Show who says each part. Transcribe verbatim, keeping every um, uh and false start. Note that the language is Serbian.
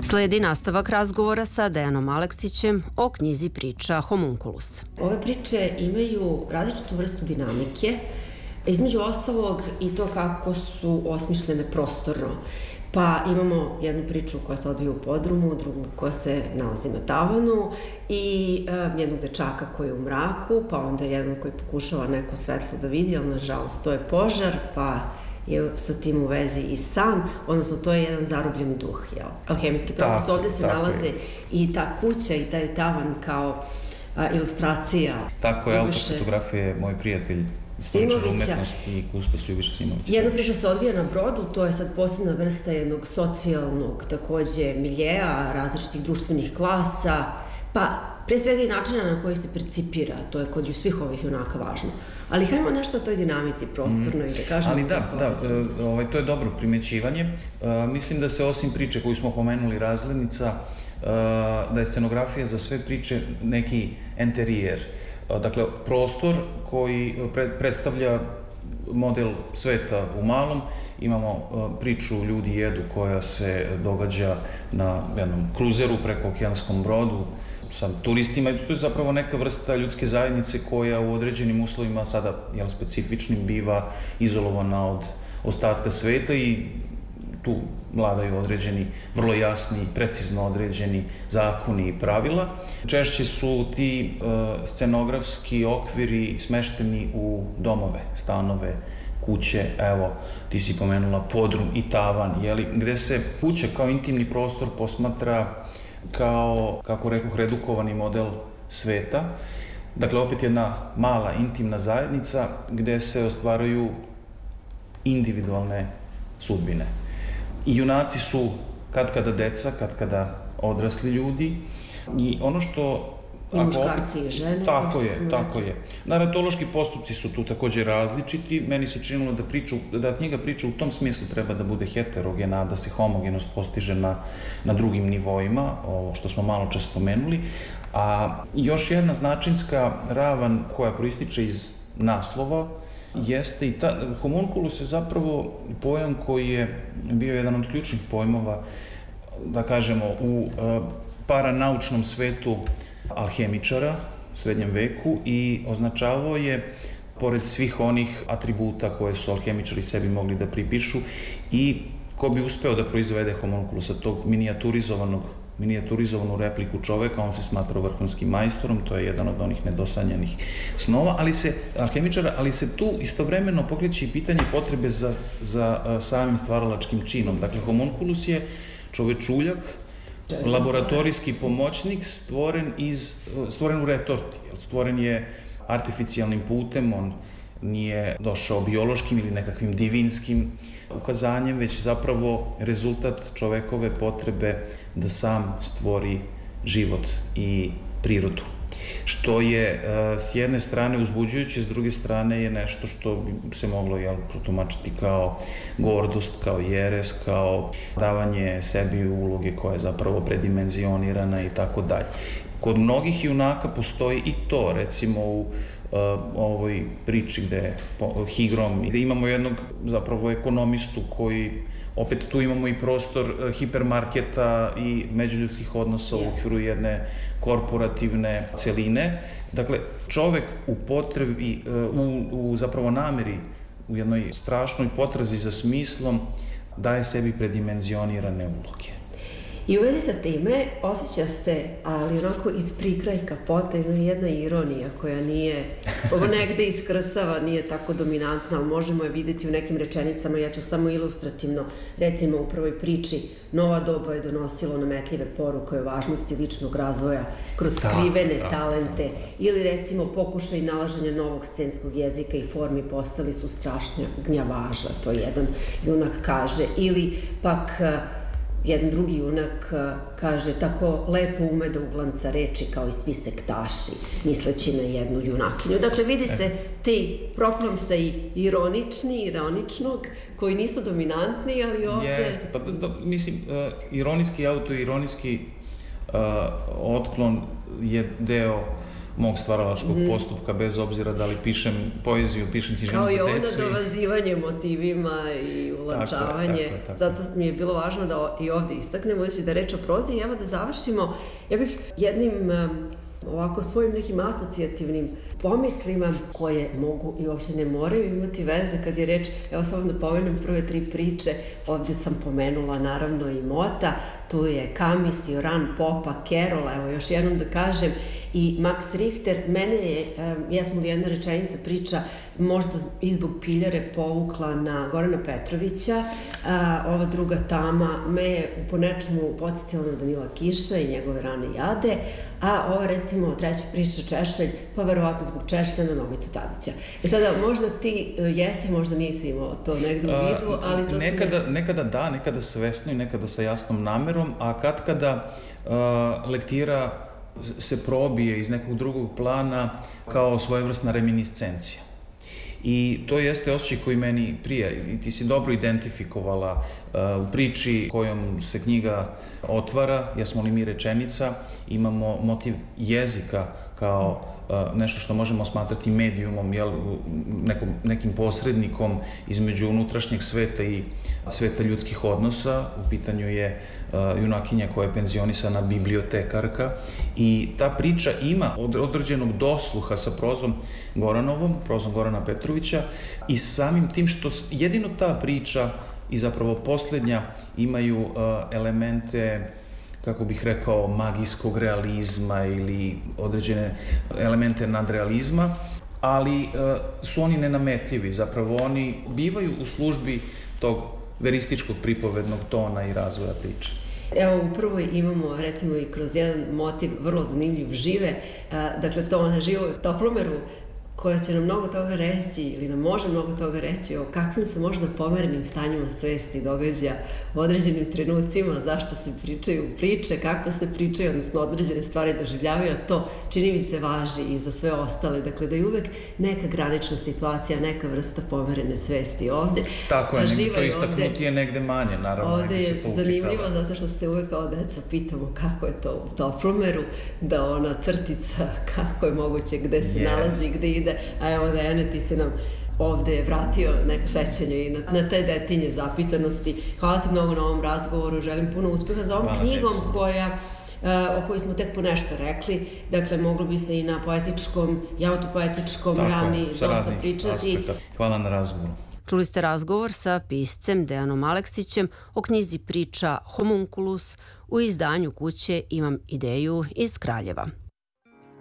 Speaker 1: Sledi nastavak razgovora sa Dejanom Aleksićem o knjizi priča Homunculus.
Speaker 2: Ove priče imaju različitu vrstu dinamike, između ostalog i to kako su osmišljene prostorno. Pa imamo jednu priču koja se odvija u podrumu, drugu koja se nalazi na tavanu i um, jednog dečaka koji je u mraku, pa onda jedan koji pokušava neko svetlo da vidi, ali nažalost to je požar, pa je sa tim u vezi i san, odnosno to je jedan zarobljeni duh, jel? Alhemijski proces, ovde se nalaze je. I ta kuća i taj tavan kao a, ilustracija.
Speaker 3: Tako je, autor fotografije moj prijatelj istoričar umetnosti i kustos Ljubiša Simović.
Speaker 2: Jedna priča se odvija na brodu, to je sad posebna vrsta jednog socijalnog, takođe, miljeja, različitih društvenih klasa, pa pre svega i načina na koji se percipira, to je kod svih ovih junaka važno. Ali hajmo nešto o toj dinamici prostorno mm. i da kažemo...
Speaker 3: Ali da, da, ovaj, to je dobro primećivanje. Uh, mislim da se osim priče koju smo pomenuli, Razglednica, uh, da je scenografija za sve priče neki enterijer. Uh, dakle, prostor koji pre, predstavlja model sveta u malom. Imamo uh, priču Ljudi jedu koja se događa na jednom kruzeru preko okeanskom brodu sa turistima. To je zapravo neka vrsta ljudske zajednice koja u određenim uslovima, sada jel, specifičnim, biva izolovana od ostatka sveta i tu vladaju određeni, vrlo jasni, precizno određeni zakoni i pravila. Češće su ti uh, scenografski okviri smešteni u domove, stanove, kuće, evo, ti si pomenula podrum i tavan, jeli, gde se kuća kao intimni prostor posmatra kao, kako rekoh, redukovani model sveta. Dakle, opet jedna mala intimna zajednica gde se ostvaraju individualne sudbine. I junaci su kad kada deca, kad kada odrasli ljudi i ono što...
Speaker 2: I muškarci i žene.
Speaker 3: Tako je, tako je. Naratološki postupci su tu takođe različiti. Meni se činilo da, priču, da knjiga priča u tom smislu treba da bude heterogena, da se homogenost postiže na, na drugim nivoima, ovo što smo malo čas spomenuli. A još jedna značinska ravan koja proističe iz naslova jeste i ta, homunculus je zapravo pojam koji je bio jedan od ključnih pojmova, da kažemo, u paranaučnom svetu alhemičara u srednjem veku i označavao je, pored svih onih atributa koje su alhemičari sebi mogli da pripišu, i ko bi uspeo da proizvede homunculusa, tog minijaturizovanog minijaturizovanu repliku čoveka, on se smatrao vrhunskim majstorom, to je jedan od onih nedosanjanih snova, ali se, alhemičara, ali se tu istovremeno pokreće i pitanje potrebe za, za samim stvaralačkim činom. Dakle, homunculus je čovečuljak, laboratorijski pomoćnik stvoren, iz, stvoren u retorti, stvoren je artificijalnim putem, on nije došao biološkim ili nekakvim divinskim ukazanjem, već zapravo rezultat čovekove potrebe da sam stvori život i prirodu. Što je s jedne strane uzbuđujuće, s druge strane je nešto što bi se moglo jel, protumačiti kao gordost, kao jeres, kao davanje sebi uloge koja je zapravo predimenzionirana i tako dalje. Kod mnogih junaka postoji i to, recimo u uh, ovoj priči gde je Higrom, gde imamo jednog zapravo ekonomistu koji, opet tu imamo i prostor uh, hipermarketa i međuljudskih odnosa u okviru jedne korporativne celine. Dakle, čovek u potrebi, uh, u, u zapravo nameri, u jednoj strašnoj potrazi za smislom, daje sebi predimenzionirane uloge.
Speaker 2: I u vezi sa time osjeća se, ali onako iz prikraj kapota, ima jedna ironija koja nije, ovo negde iskrsava, nije tako dominantna, ali možemo je videti u nekim rečenicama. Ja ću samo ilustrativno, recimo u prvoj priči, nova doba je donosilo nametljive poruke o važnosti ličnog razvoja kroz skrivene da, talente, da, da. Ili recimo pokušaj nalaženja novog scenskog jezika i formi postali su strašnja gnjavaža, to jedan junak kaže, ili pak jedan drugi junak kaže tako lepo ume da uglanca reči kao i svi sektaši, misleći na jednu junakinju. Dakle, vidi se ti proklomsa i ironični, ironičnog, koji nisu dominantni, ali ovde...
Speaker 3: Jeste, pa da, da, mislim, uh, ironijski, autoironijski uh, otklon je deo mog stvaralačkog mm. postupka, bez obzira da li pišem poeziju, pišem književinu za decu.
Speaker 2: Kao i ovdje dovazivanje motivima i ulančavanje. Tako je, tako je, tako. Zato mi je bilo važno da i ovdje istaknemo, znači da reč o prozi i evo da završimo. Ja bih jednim ovako svojim nekim asocijativnim pomislima koje mogu i uopšte ne moraju imati veze kad je reč, evo samo da pomenem prve tri priče, ovdje sam pomenula naravno i Mota, tu je Camus, Joran, Popa, Kerola, evo još jednom da kažem, i Max Richter. Mene je, ja smo jedna rečenica priča možda i zbog Piljare povukla na Gorana Petrovića, ova druga Tama me je po nečemu podsjetila na Danila Kiša i njegove rane jade, a ova recimo treća priča Češelj, pa verovatno zbog Češlja na Novicu Tadića. E sada, možda ti jesi, možda nisi imao to negde u vidu, ali to
Speaker 3: nekada, sam... Nekada da, nekada svesno i nekada sa jasnom namerom, a kad kada uh, lektira se probije iz nekog drugog plana kao svojevrsna reminiscencija. I to jeste osjećaj koji meni prija i ti si dobro identifikovala uh, u priči kojom se knjiga otvara, jesmo li mi rečenica, imamo motiv jezika kao uh, nešto što možemo smatrati medijumom, jel, nekom, nekim posrednikom između unutrašnjeg sveta i sveta ljudskih odnosa. U pitanju je uh, junakinja koja je penzionisana bibliotekarka i ta priča ima određenog dosluha sa prozom Goranovom, prozom Gorana Petrovića i samim tim što jedino ta priča i zapravo posljednja imaju uh, elemente, kako bih rekao, magijskog realizma ili određene elemente nadrealizma, ali uh, su oni nenametljivi, zapravo oni bivaju u službi tog verističkog pripovednog tona i razvoja priče.
Speaker 2: Evo, upravo imamo, recimo, i kroz jedan motiv vrlo zanimljiv žive, dakle, to ona živo u toplomeru, koja će nam mnogo toga reći ili nam može mnogo toga reći o kakvim se možda pomerenim stanjima svesti događa u određenim trenucima, zašto se pričaju priče, kako se pričaju, odnosno određene stvari doživljavaju, a to čini mi se važi i za sve ostale. Dakle, da je uvek neka granična situacija, neka vrsta pomerene svesti ovde.
Speaker 3: Tako je, nego to istaknuti je negde manje, naravno.
Speaker 2: Ovde je zanimljivo zato što se uvek kao deca pitamo kako je to u toplomeru, da ona crtica, kako je moguće, gde se nalazi, gde ide. A evo da, Ene, ti si nam ovde vratio neko sećanje i na, na te detinje zapitanosti. Hvala ti mnogo na ovom razgovoru, želim puno uspeha za ovom knjigom koja, o kojoj smo tek po nešto rekli. Dakle, moglo bi se i na poetičkom i autopoetičkom rani dosta pričati.
Speaker 3: Hvala na razgovoru.
Speaker 1: Čuli ste razgovor sa piscem Dejanom Aleksićem o knjizi priča Homunculus u izdanju kuće Imam ideju iz Kraljeva.